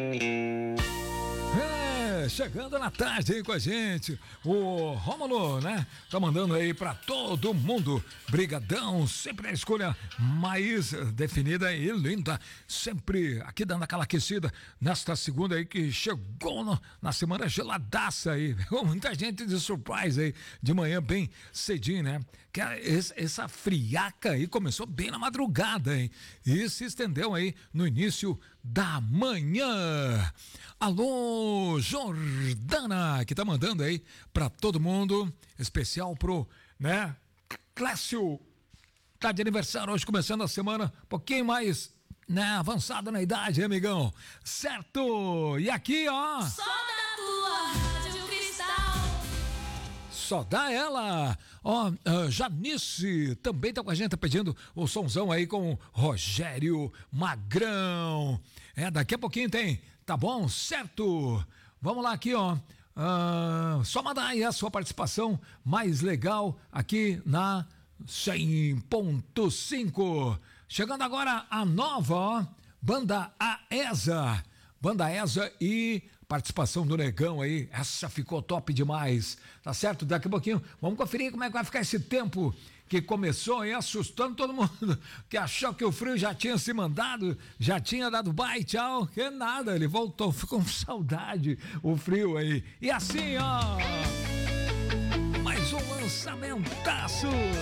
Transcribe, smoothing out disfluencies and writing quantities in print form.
Chegando na tarde aí com a gente, o Rômulo, né? Tá mandando aí pra todo mundo. Brigadão, sempre a escolha mais definida e linda. Sempre aqui dando aquela aquecida nesta segunda aí que chegou na semana geladaça aí. Muita gente de surpresa aí, de manhã bem cedinho, né? Que essa friaca aí começou bem na madrugada, hein? E se estendeu aí no início da manhã. Alô, Jordana, que tá mandando aí pra todo mundo, especial pro, né, Clécio, tá de aniversário hoje, começando a semana, um pouquinho mais, né, avançado na idade, amigão, certo? E aqui, ó, só da tua Rádio Cristal, só dá ela, ó, Janice também tá com a gente, tá pedindo o sonzão aí com Rogério Magrão, daqui a pouquinho tem, tá bom? Certo? Vamos lá aqui, ó, só mandar aí a sua participação mais legal aqui na 100.5, chegando agora a nova, ó, Banda AESA e participação do Negão aí, essa ficou top demais, tá certo? Daqui a pouquinho vamos conferir como é que vai ficar esse tempo que começou aí assustando todo mundo, que achou que o frio já tinha se mandado, já tinha dado bye, tchau, que nada, ele voltou, ficou com saudade o frio aí, e assim, ó, mais um lançamentaço.